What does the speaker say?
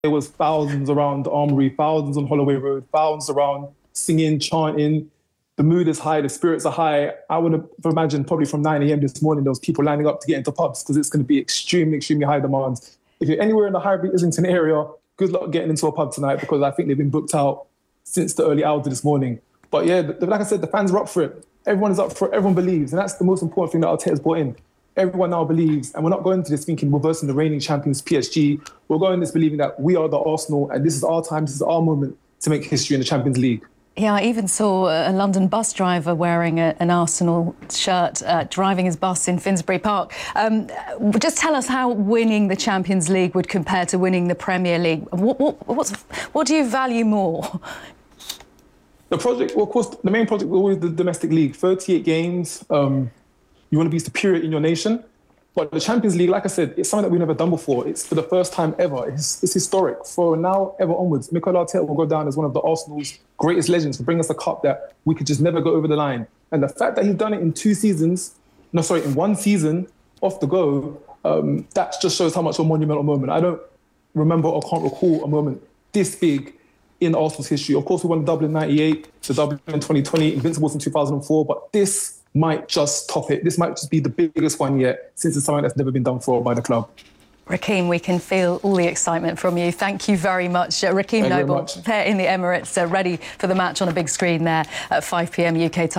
there was thousands around the Armory, thousands on Holloway Road, thousands around singing, chanting. The mood is high, the spirits are high. I would have imagined probably from 9 a.m. this morning, there was people lining up to get into pubs because it's going to be extremely, extremely high demands. If you're anywhere in the Highbury, Islington area, good luck getting into a pub tonight because I think they've been booked out since the early hours of this morning. But yeah, like I said, the fans are up for it. Everyone is up for it. Everyone believes. And that's the most important thing that Arteta's brought in. Everyone now believes. And we're not going to this thinking we're versing the reigning champions, PSG. We're going to this believing that we are the Arsenal and this is our time, this is our moment to make history in the Champions League. Yeah, I even saw a London bus driver wearing an Arsenal shirt, driving his bus in Finsbury Park. Just tell us how winning the Champions League would compare to winning the Premier League. What do you value more? The project, well, of course, the main project was always the domestic league. 38 games. You want to be superior in your nation. But the Champions League, like I said, it's something that we've never done before. It's for the first time ever. It's historic. For now, ever onwards, Mikel Arteta will go down as one of the Arsenal's greatest legends to bring us a cup that we could just never go over the line. And the fact that he's done it in in one season, off the go, that just shows how much of a monumental moment. I don't remember or can't recall a moment this big in Arsenal's history. Of course, we won the double in '98, the double in 2020, Invincibles in 2004, but this might just top it. This might just be the biggest one yet, since it's something that's never been done before by the club. Raheem, we can feel all the excitement from you. Thank you very much. Raheem Noble, there in the Emirates, ready for the match on a big screen there at 5 p.m. UK time.